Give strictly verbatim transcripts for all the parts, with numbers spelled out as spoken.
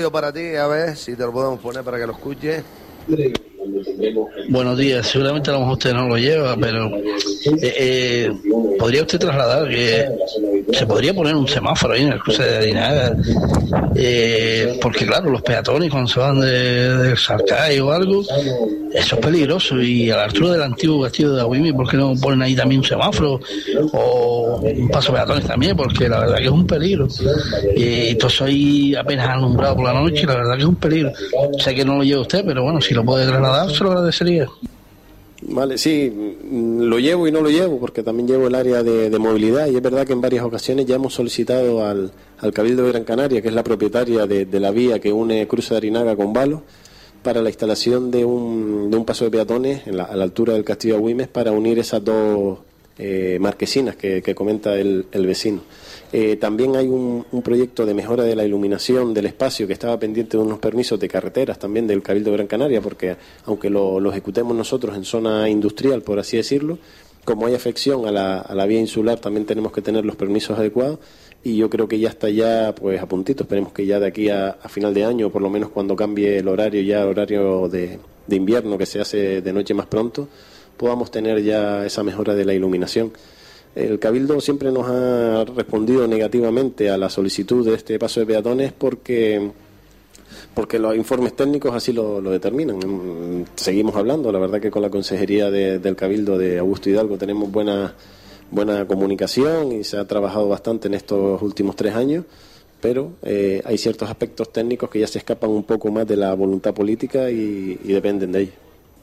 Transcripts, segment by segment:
Para ti, a ver si te lo podemos poner para que lo escuches. Buenos días, seguramente a lo mejor usted no lo lleva, pero eh, eh, ¿podría usted trasladar que se podría poner un semáforo ahí en el cruce de Adinaga? Eh, porque claro, los peatones cuando se van de, de Sarcay o algo, eso es peligroso, y a la altura del antiguo castillo de Agüimi, ¿por qué no ponen ahí también un semáforo o un paso peatones también? Porque la verdad que es un peligro, y todo eso ahí apenas alumbrado por la noche, la verdad que es un peligro. Sé que no lo lleva usted, pero bueno, si lo puede trasladar se lo agradecería. Vale, sí, lo llevo y no lo llevo, porque también llevo el área de, de movilidad, y es verdad que en varias ocasiones ya hemos solicitado al, al Cabildo de Gran Canaria, que es la propietaria de, de la vía que une Cruce de Arinaga con Balos, para la instalación de un, de un paso de peatones en la, a la altura del Castillo de Agüimes, para unir esas dos eh, marquesinas que, que comenta el, el vecino. Eh, también hay un, un proyecto de mejora de la iluminación del espacio que estaba pendiente de unos permisos de carreteras también del Cabildo de Gran Canaria, porque aunque lo, lo ejecutemos nosotros en zona industrial, por así decirlo, como hay afección a la, a la vía insular, también tenemos que tener los permisos adecuados, y yo creo que ya está ya pues a puntito. Esperemos que ya de aquí a, a final de año, por lo menos cuando cambie el horario, ya horario de, de invierno, que se hace de noche más pronto, podamos tener ya esa mejora de la iluminación. El Cabildo siempre nos ha respondido negativamente a la solicitud de este paso de peatones porque porque los informes técnicos así lo, lo determinan. Seguimos hablando, la verdad que con la Consejería de, del Cabildo de Augusto Hidalgo tenemos buena buena comunicación y se ha trabajado bastante en estos últimos tres años, pero eh, hay ciertos aspectos técnicos que ya se escapan un poco más de la voluntad política y, y dependen de ella.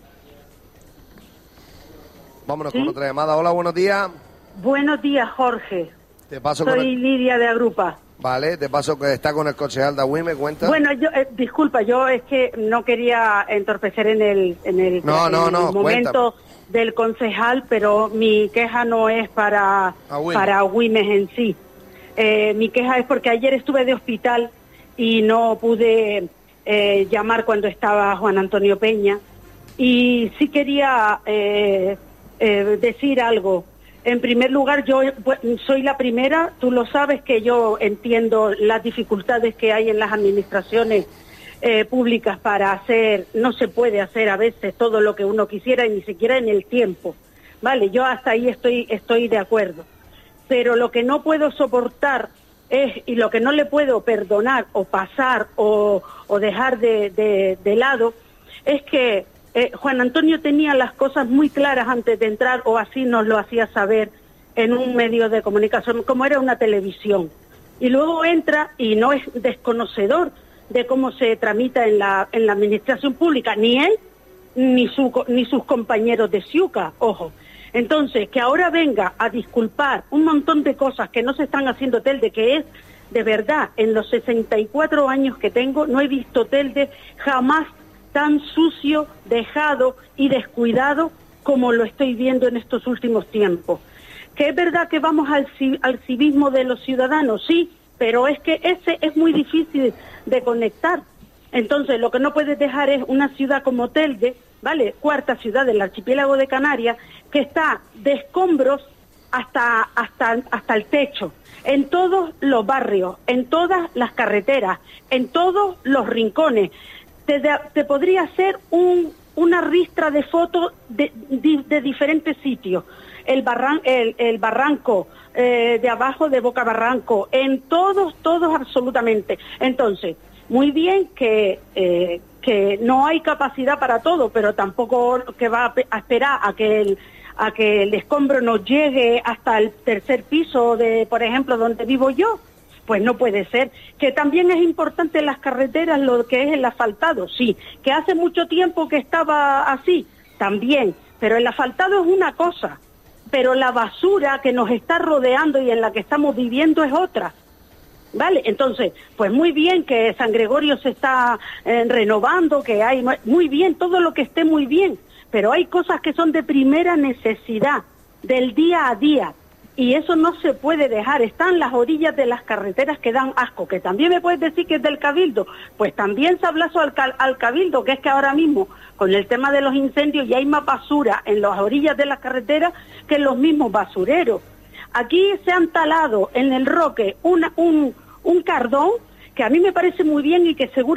Vámonos ¿Sí? con otra llamada. Hola, buenos días. Buenos días, Jorge. Te paso Soy con el... Lidia de Agrupa. Vale, te paso que está con el concejal de Agüimes, cuenta. Bueno, yo, eh, disculpa, yo es que no quería entorpecer en el, en el, No, en no, el no, momento del concejal, pero mi queja no es para Agüimes. para Agüimes en sí. Eh, mi queja es porque ayer estuve de hospital y no pude eh, llamar cuando estaba Juan Antonio Peña, y sí quería eh, eh, decir algo. En primer lugar, yo soy la primera, tú lo sabes, que yo entiendo las dificultades que hay en las administraciones eh, públicas para hacer, no se puede hacer a veces todo lo que uno quisiera, y ni siquiera en el tiempo, ¿vale? Yo hasta ahí estoy, estoy de acuerdo. Pero lo que no puedo soportar es, y lo que no le puedo perdonar o pasar o, o dejar de, de, de lado, es que Eh, Juan Antonio tenía las cosas muy claras antes de entrar, o así nos lo hacía saber en un medio de comunicación, como era una televisión. Y luego entra y no es desconocedor de cómo se tramita en la, en la administración pública, ni él ni, su, ni sus compañeros de Ciuca, ojo. Entonces, que ahora venga a disculpar un montón de cosas que no se están haciendo Telde, que es, de verdad, en los sesenta y cuatro años que tengo, no he visto Telde jamás tan sucio, dejado y descuidado como lo estoy viendo en estos últimos tiempos. Que es verdad que vamos al, al civismo de los ciudadanos, sí, pero es que ese es muy difícil de conectar. Entonces, lo que no puedes dejar es una ciudad como Telde, ¿vale?, cuarta ciudad del archipiélago de Canarias, que está de escombros hasta, hasta, hasta el techo, en todos los barrios, en todas las carreteras, en todos los rincones. Te, te podría hacer un, una ristra de fotos de, de, de diferentes sitios. El, barran, el, el barranco eh, de abajo de Boca Barranco, en todos, todos absolutamente. Entonces, muy bien que, eh, que no hay capacidad para todo, pero tampoco que va a esperar a que el, a que el escombro nos llegue hasta el tercer piso de, por ejemplo, donde vivo yo. Pues no puede ser. Que también es importante en las carreteras lo que es el asfaltado, sí. Que hace mucho tiempo que estaba así, también. Pero el asfaltado es una cosa, pero la basura que nos está rodeando y en la que estamos viviendo es otra. ¿Vale? Entonces, pues muy bien que San Gregorio se está eh, renovando, que hay... Muy bien, todo lo que esté muy bien. Pero hay cosas que son de primera necesidad, del día a día. Y eso no se puede dejar. Están las orillas de las carreteras que dan asco, que también me puedes decir que es del Cabildo. Pues también sablazo al, al Cabildo, que es que ahora mismo, con el tema de los incendios, ya hay más basura en las orillas de las carreteras que en los mismos basureros. Aquí se han talado en el Roque una, un, un cardón que a mí me parece muy bien y que seguro